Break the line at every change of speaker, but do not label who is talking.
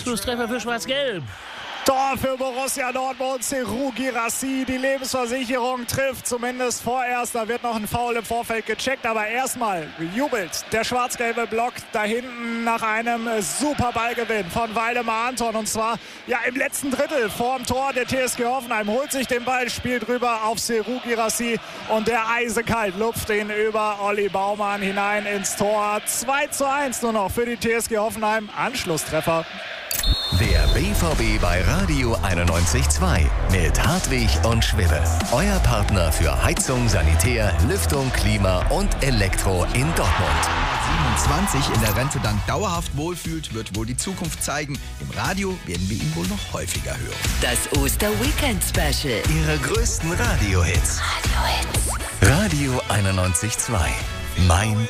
Anschlusstreffer für Schwarz-Gelb.
Tor für Borussia Dortmund, Serhou Guirassy, die Lebensversicherung trifft zumindest vorerst. Da wird noch ein Foul im Vorfeld gecheckt, aber erstmal jubelt der schwarz-gelbe Block da hinten nach einem super Ballgewinn von Waldemar Anton. Und zwar im letzten Drittel vorm Tor der TSG Hoffenheim. Holt sich den Ball, spielt rüber auf Serhou Guirassy und der eisekalt lupft ihn über Olli Baumann hinein ins Tor. 2:1 nur noch für die TSG Hoffenheim. Anschlusstreffer.
Der BVB bei Radio 91.2 mit Hartwig und Schwibbe. Euer Partner für Heizung, Sanitär, Lüftung, Klima und Elektro in Dortmund.
27 in der Rente dann dauerhaft wohlfühlt, wird wohl die Zukunft zeigen. Im Radio werden wir ihn wohl noch häufiger hören.
Das Oster-Weekend-Special.
Ihre größten Radio-Hits.
Radio-Hits.
Radio 91.2. Mein